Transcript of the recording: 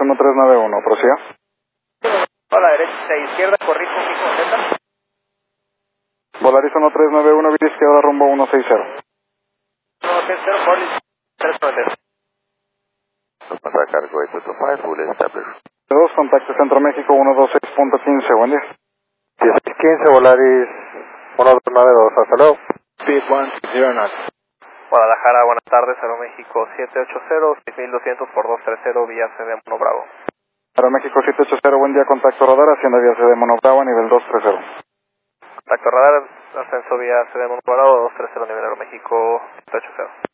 1391, prosiga. A la derecha e izquierda, corrijo, fijo, Z. Volaris 1391, vía izquierda rumbo 160. 160, Corley, 390. Contact Cargo 825, full established. 2, contacto Centro México 126.15, buen día. 1615, Volaris 1292, hasta luego. Speed 109. Guadalajara, buenas tardes, Aeroméxico 780, 6200 por 230, vía CD Mono Bravo. Aeroméxico 780, buen día, contacto radar, hacienda vía CD Mono Bravo, nivel 230. Contacto radar, ascenso vía CD Mono Bravo, 230, nivel Aeroméxico 780.